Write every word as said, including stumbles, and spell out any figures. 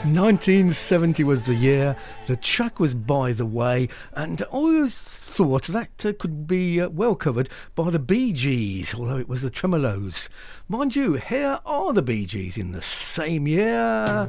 nineteen seventy was the year. The track was By the Way, and I always thought that uh, could be uh, well covered by the Bee Gees, although it was the Tremolos. Mind you, here are the Bee Gees in the same year.